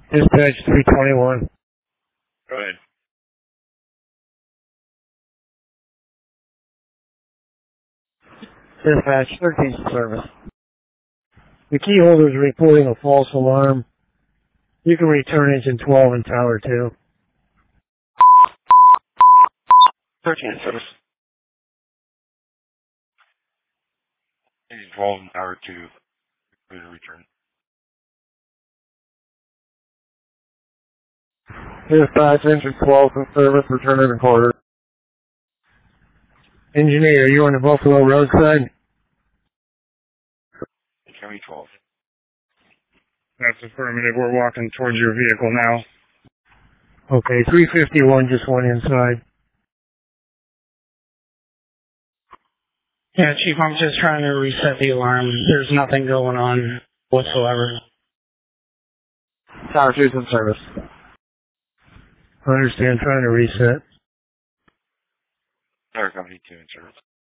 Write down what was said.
Dispatch 321. Go ahead. Dispatch 13th service. The key holder is reporting a false alarm. You can return engine 12 and tower 2. 13th service. Engine 12 and tower 2. Ready to return. Dispatch engine 12 in service, return and recorder. Engineer, are you on the Buffalo roadside? County 12. That's affirmative. We're walking towards your vehicle now. Okay, 351 just went inside. Yeah, Chief, I'm just trying to reset the alarm. There's nothing going on whatsoever. Tower 2's in service. I understand, trying to reset. Tower Company 2 in service.